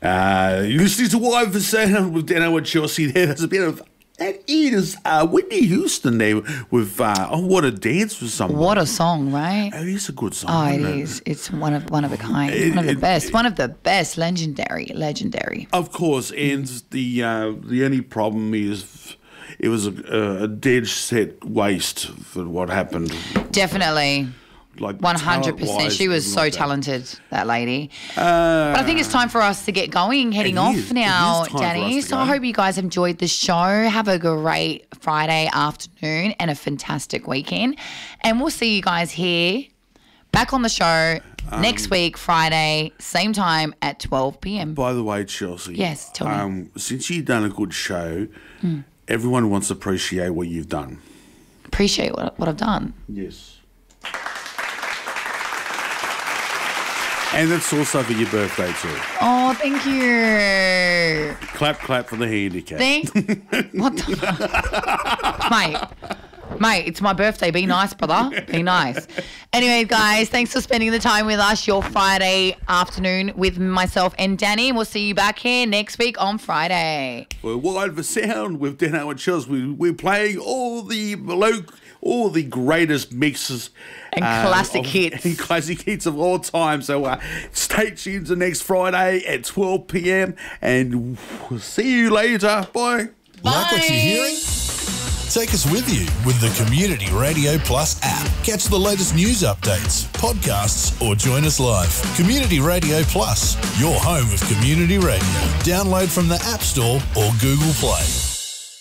You're listening to Wild for Sound with Dano and Chelsea there. There's a bit of... That is Whitney Houston there with What a Dance for Someone. What a song, right? Oh, it's a good song. Oh, it is. It's one of a kind. One of the best. Legendary. Of course, and the only problem is it was a dead set waste for what happened. Definitely. Like 100%. She was so talented, that lady. But I think it's time for us to get going, heading off now, Danny. So I hope you guys enjoyed the show. Have a great Friday afternoon and a fantastic weekend. And we'll see you guys here back on the show next week, Friday, same time at 12 p.m. By the way, Chelsea. Yes, tell me. Since you've done a good show, everyone wants to appreciate what you've done. Appreciate what I've done? Yes. And it's also for your birthday too. Oh, thank you. Clap for the handicap. What the... Mate, it's my birthday. Be nice, brother. Be nice. Anyway, guys, thanks for spending the time with us your Friday afternoon with myself and Danny. We'll see you back here next week on Friday. We're Wild for Sound with Dano and Chelsea. We're playing all the greatest mixes and classic hits. And classic hits of all time. So stay tuned to next Friday at 12 p.m. and we'll see you later. Bye. Like what you're hearing? Take us with you with the Community Radio Plus app. Catch the latest news updates, podcasts, or join us live. Community Radio Plus, your home of community radio. Download from the App Store or Google Play.